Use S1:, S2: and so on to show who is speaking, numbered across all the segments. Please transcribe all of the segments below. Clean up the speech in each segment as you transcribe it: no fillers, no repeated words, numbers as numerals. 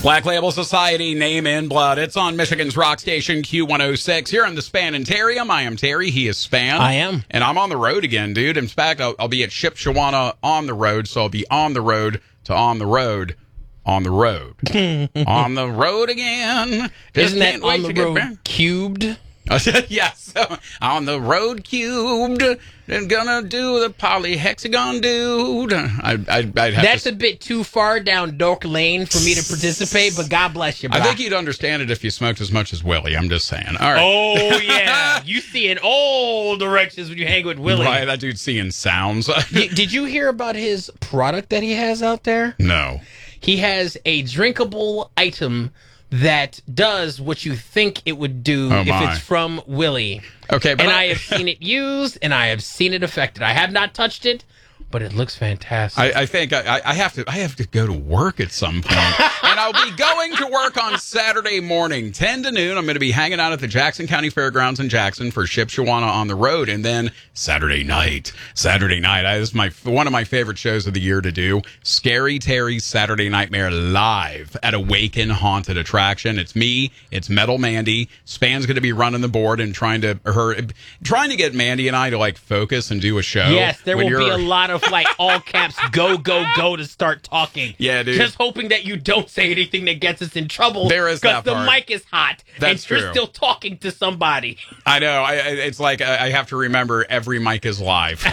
S1: Black Label Society, Name in Blood. It's on Michigan's rock station Q106. Here on the Span and Terrium. I am Terry. He is Span.
S2: I am.
S1: And I'm on the road again, dude. In fact, I'll be at Shipshewana on the road, so I'll be on the road to on the road. On the road. On the road again.
S2: Isn't that on the road cubed?
S1: Yes. On the road cubed. And gonna do the polyhexagon, dude.
S2: That's a bit too far down Dork Lane for me to participate, but God bless you, bro.
S1: I think you'd understand it if you smoked as much as Willie. I'm just saying. All right.
S2: Oh, yeah. You see in all directions when you hang with Willie.
S1: Right, that dude's seeing sounds.
S2: Did you hear about his product that he has out there?
S1: No.
S2: He has a drinkable item that does what you think it would do if it's from Willie.
S1: Okay, but
S2: and I have seen it used, and I have seen it affected. I have not touched it, but it looks fantastic.
S1: I think I have to go to work at some point. And I'll be going to work on Saturday morning, 10 to noon. I'm going to be hanging out at the Jackson County Fairgrounds in Jackson for Shipshewana on the road. And then Saturday night, this is one of my favorite shows of the year to do. Scary Terry's Saturday Nightmare live at Awaken Haunted Attraction. It's me. It's Metal Mandy. Span's going to be running the board and trying to get Mandy and I to like focus and do a show.
S2: Yes, there will be a lot of like all caps go to start talking.
S1: Yeah, dude.
S2: Just hoping that you don't say anything that gets us in trouble.
S1: There is that part.
S2: Because the mic is hot.
S1: That's
S2: and you're
S1: true.
S2: still talking to somebody.
S1: I know. It's like I have to remember every mic is live.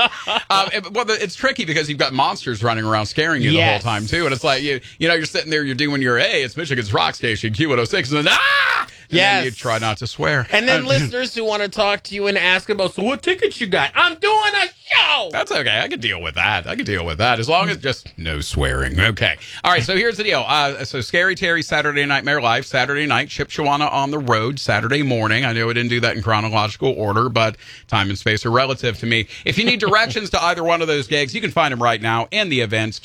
S1: It's tricky because you've got monsters running around scaring you the whole time too, and it's like you're sitting there, you're doing your it's Michigan's rock station Q106, and then then you try not to swear.
S2: And then listeners who want to talk to you and ask about, so what tickets you got? I'm doing a show.
S1: That's okay. I can deal with that. As long as just no swearing. Okay. All right. So here's the deal. So Scary Terry Saturday Nightmare Live, Saturday night, Shipshewana on the road, Saturday morning. I know I didn't do that in chronological order, but time and space are relative to me. If you need directions to either one of those gigs, you can find them right now in the events,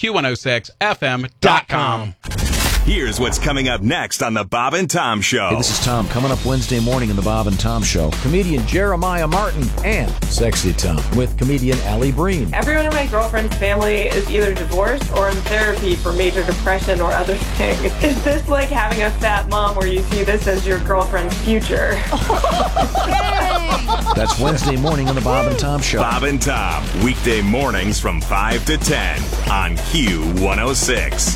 S1: Q106FM.com.
S3: Here's what's coming up next on The Bob and Tom Show.
S4: Hey, this is Tom. Coming up Wednesday morning in The Bob and Tom Show, comedian Jeremiah Martin and Sexy Tom with comedian Allie Breen.
S5: Everyone in my girlfriend's family is either divorced or in therapy for major depression or other things. Is this like having a fat mom where you see this as your girlfriend's future?
S4: That's Wednesday morning on The Bob and Tom Show.
S3: Bob and Tom, weekday mornings from 5 to 10 on Q106.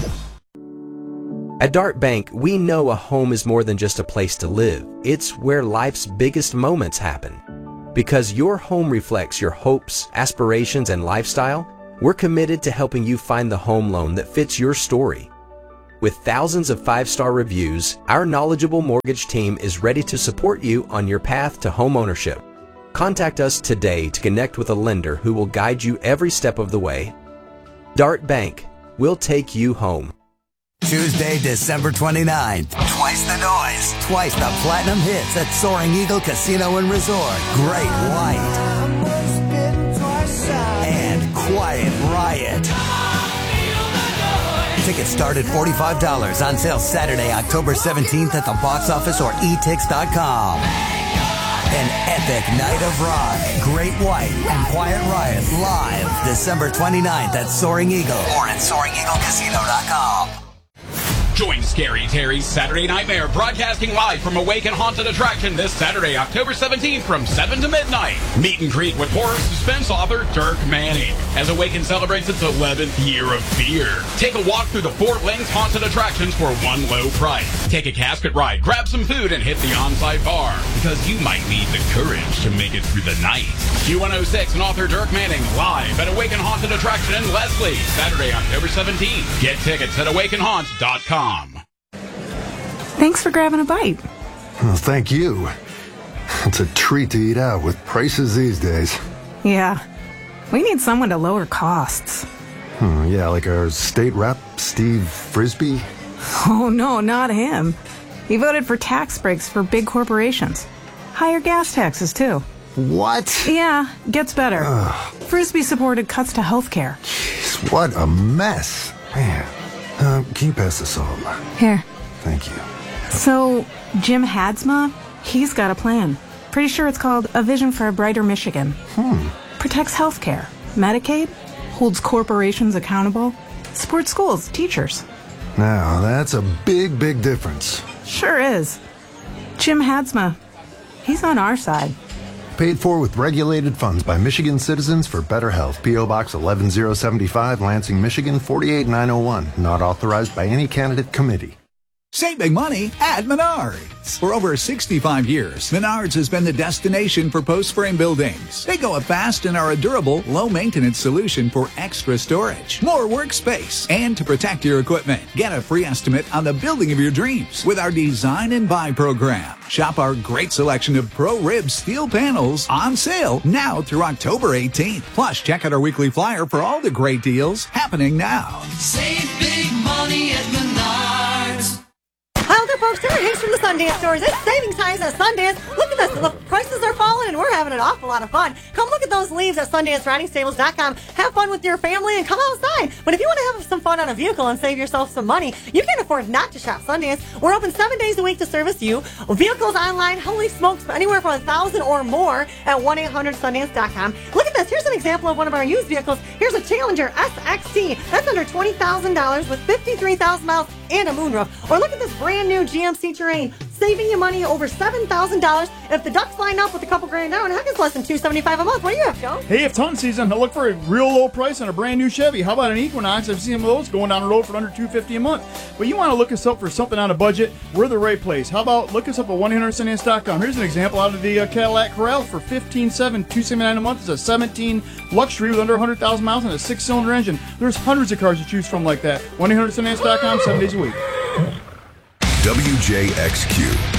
S6: At Dart Bank, we know a home is more than just a place to live. It's where life's biggest moments happen. Because your home reflects your hopes, aspirations, and lifestyle, we're committed to helping you find the home loan that fits your story. With thousands of 5-star reviews, our knowledgeable mortgage team is ready to support you on your path to home ownership. Contact us today to connect with a lender who will guide you every step of the way. Dart Bank, we'll take you home.
S7: Tuesday, December 29th. Twice the noise. Twice the platinum hits at Soaring Eagle Casino and Resort. Great White. And Quiet Riot. Tickets start at $45. On sale Saturday, October 17th at the box office or etix.com. An epic night of rock. Great White and Quiet Riot live December 29th at Soaring Eagle or at SoaringEagleCasino.com.
S1: Join Scary Terry's Saturday Nightmare, broadcasting live from Awaken Haunted Attraction this Saturday, October 17th from 7 to midnight. Meet and greet with horror suspense author Dirk Manning as Awaken celebrates its 11th year of fear. Take a walk through the Fort Links Haunted Attractions for one low price. Take a casket ride, grab some food, and hit the on-site bar, because you might need the courage to make it through the night. Q106 and author Dirk Manning live at Awaken Haunted Attraction in Leslie, Saturday, October 17th. Get tickets at awakenhaunt.com.
S8: Thanks for grabbing a bite.
S9: Well, thank you. It's a treat to eat out with prices these days.
S8: Yeah. We need someone to lower costs.
S9: Yeah, like our state rep, Steve Frisbee?
S8: Oh, no, not him. He voted for tax breaks for big corporations. Higher gas taxes, too.
S9: What?
S8: Yeah, gets better. Frisbee supported cuts to health care.
S9: Jeez, what a mess. Man. Can you pass the salt?
S8: Here.
S9: Thank you.
S8: So, Jim Hadsma, he's got a plan. Pretty sure it's called A Vision for a Brighter Michigan. Protects healthcare, Medicaid, holds corporations accountable, supports schools, teachers.
S9: Now, that's a big, big difference.
S8: Sure is. Jim Hadsma, he's on our side.
S9: Paid for with regulated funds by Michigan Citizens for Better Health. P.O. Box 11075, Lansing, Michigan 48901. Not authorized by any candidate committee.
S10: Save big money at Menards. For over 65 years, Menards has been the destination for post-frame buildings. They go up fast and are a durable, low-maintenance solution for extra storage, more workspace, and to protect your equipment. Get a free estimate on the building of your dreams with our Design and Buy program. Shop our great selection of Pro-Rib steel panels on sale now through October 18th. Plus, check out our weekly flyer for all the great deals happening now.
S11: Save big money at Menards.
S12: Hi, there, folks. Sarah Hicks from the Sundance Stores. It's savings times at Sundance. Look at this. The prices are falling, and we're having an awful lot of fun. Come look at those leaves at SundanceRidingStables.com. Have fun with your family and come outside. But if you want to have some fun on a vehicle and save yourself some money, you can't afford not to shop Sundance. We're open 7 days a week to service you. Vehicles online, holy smokes, anywhere from $1,000 or more at 1-800-Sundance.com. Look at this. Here's an example of one of our used vehicles. Here's a Challenger SXT. That's under $20,000 with 53,000 miles and a moonroof. Or look at this brand new GMC Terrain, saving you money over $7,000. If the ducks line up with a couple grand down, heck, it's less than $275 a month. What do you have, Joe?
S13: Hey, if hunting season, I look for a real low price on a brand new Chevy. How about an Equinox? I've seen those going down the road for under $250 a month. But you want to look us up for something on a budget, we're the right place. How about look us up at 1-800-Sundance.com. Here's an example out of the Cadillac Corral for $15,700, $279 a month. It's a 17 luxury with under 100,000 miles and a 6-cylinder engine. There's hundreds of cars to choose from like that. 1-800-Sundance.com, 7 days a week.
S14: WJXQ.